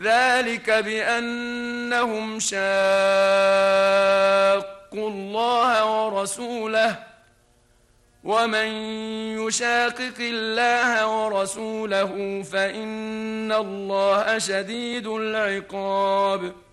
ذلك بأنهم شاقوا الله ورسوله، ومن يشاقق الله ورسوله فإن الله شديد العقاب.